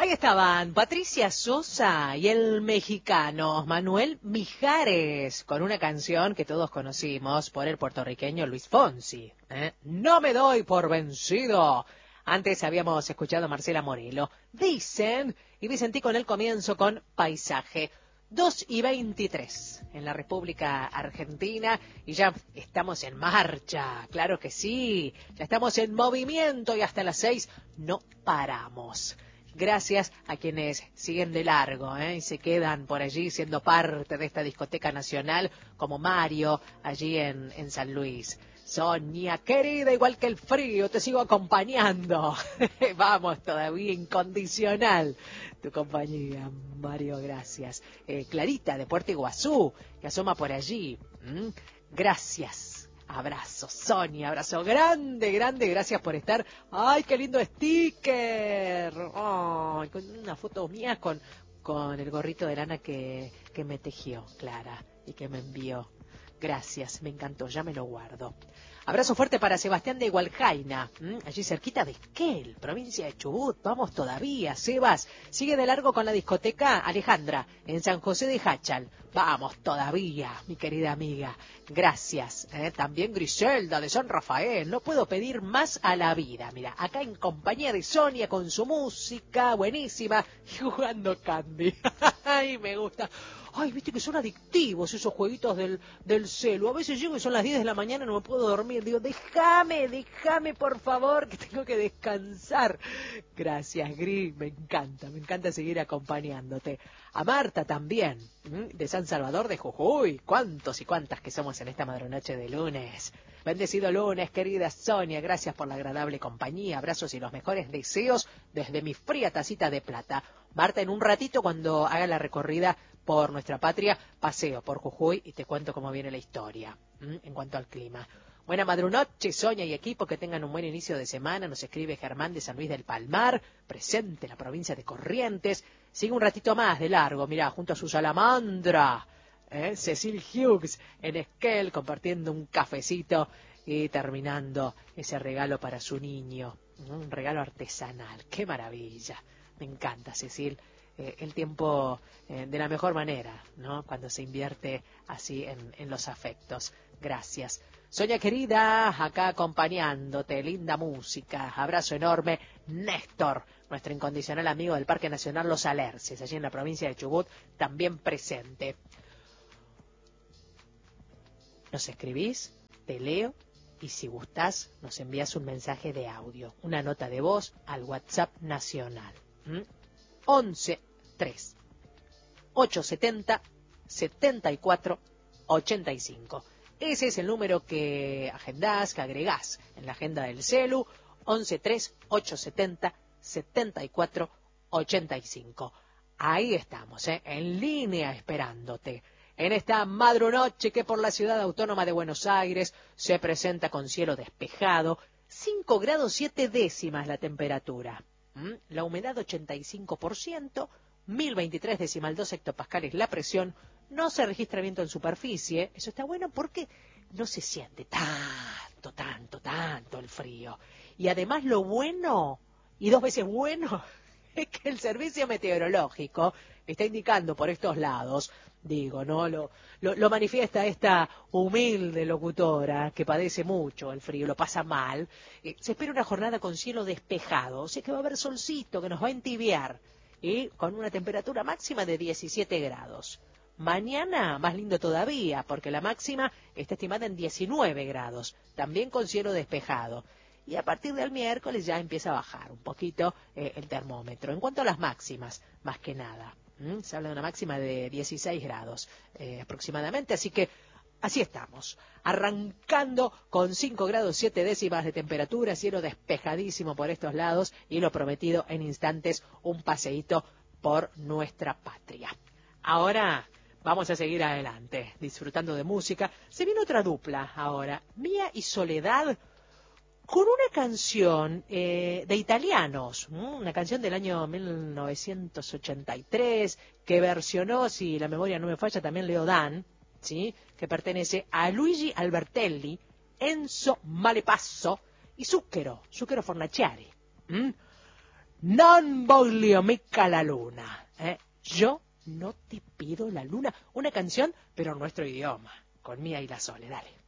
Ahí estaban Patricia Sosa y el mexicano Manuel Mijares con una canción que todos conocimos por el puertorriqueño Luis Fonsi. No me doy por vencido. Antes habíamos escuchado a Marcela Morelo. Dicen, y Vicentí con el comienzo con Paisaje. 2:23 en la República Argentina y ya estamos en marcha, claro que sí, ya estamos en movimiento y hasta las 6 no paramos. Gracias a quienes siguen de largo y se quedan por allí siendo parte de esta discoteca nacional, como Mario, allí en San Luis. Sonia, querida, igual que el frío, te sigo acompañando. Vamos, todavía incondicional tu compañía, Mario, gracias. Clarita, de Puerto Iguazú, que asoma por allí. Gracias. Abrazo, Sonia, abrazo grande, grande, gracias por estar. ¡Ay, qué lindo sticker! ¡Ay, con una foto mía con el gorrito de lana que me tejió Clara y que me envió! Gracias, me encantó, ya me lo guardo. Abrazo fuerte para Sebastián de Hualjaina, allí cerquita de Esquel, provincia de Chubut. Vamos todavía, Sebas. Sigue de largo con la discoteca Alejandra, en San José de Jáchal. Vamos todavía, mi querida amiga. Gracias. También Griselda de San Rafael. No puedo pedir más a la vida. Mira, acá en compañía de Sonia con su música buenísima y jugando Candy. Ay, me gusta. Ay, viste que son adictivos esos jueguitos del celu. A veces llego y son las 10 de la mañana y no me puedo dormir. Digo, déjame, por favor, que tengo que descansar. Gracias, Gris, me encanta seguir acompañándote. A Marta también, de San Salvador de Jujuy. Cuántos y cuántas que somos en esta madrunoche de lunes. Bendecido lunes, querida Sonia, gracias por la agradable compañía. Abrazos y los mejores deseos desde mi fría tacita de plata. Marta, en un ratito, cuando haga la recorrida por nuestra patria, paseo por Jujuy y te cuento cómo viene la historia en cuanto al clima. Buena madrunoche, Sonia y equipo, que tengan un buen inicio de semana. Nos escribe Germán de San Luis del Palmar, presente en la provincia de Corrientes. Sigue un ratito más de largo, mirá, junto a su salamandra, Cecil Hughes en Esquel, compartiendo un cafecito y terminando ese regalo para su niño, un regalo artesanal. ¡Qué maravilla! Me encanta, Cecil. El tiempo de la mejor manera, ¿no? Cuando se invierte así en los afectos. Gracias. Sonia querida, acá acompañándote, linda música, abrazo enorme. Néstor, nuestro incondicional amigo del Parque Nacional Los Alerces, allí en la provincia de Chubut, también presente. Nos escribís, te leo, y si gustás, nos envías un mensaje de audio, una nota de voz al WhatsApp nacional. 11 3 870 74 85. Ese es el número que agendás, que agregás en la agenda del celu. 11 3 870 74 85. Ahí estamos, en línea esperándote. En esta madrunoche que por la ciudad autónoma de Buenos Aires se presenta con cielo despejado, 5 grados 7 décimas la temperatura. La humedad 85%, 1023,2 hectopascales la presión, no se registra viento en superficie. Eso está bueno porque no se siente tanto el frío. Y además lo bueno, y 2 veces bueno, es que el servicio meteorológico está indicando por estos lados, digo, ¿no? Lo manifiesta esta humilde locutora que padece mucho el frío, lo pasa mal. Se espera una jornada con cielo despejado, o sea que va a haber solcito que nos va a entibiar, y con una temperatura máxima de 17 grados. Mañana más lindo todavía, porque la máxima está estimada en 19 grados, también con cielo despejado. Y a partir del miércoles ya empieza a bajar un poquito el termómetro. En cuanto a las máximas, más que nada, se habla de una máxima de 16 grados aproximadamente, así que así estamos, arrancando con 5 grados 7 décimas de temperatura, cielo despejadísimo por estos lados y lo prometido en instantes, un paseíto por nuestra patria. Ahora vamos a seguir adelante, disfrutando de música. Se viene otra dupla ahora, Mía y Soledad, con una canción de italianos, una canción del año 1983, que versionó, si la memoria no me falla, también Leo Dan, ¿sí? Que pertenece a Luigi Albertelli, Enzo Malepasso y Zucchero Fornaciari. Non voglio mica la luna. Yo no te pido la luna. Una canción, pero en nuestro idioma. Con Mía y la Sole, dale.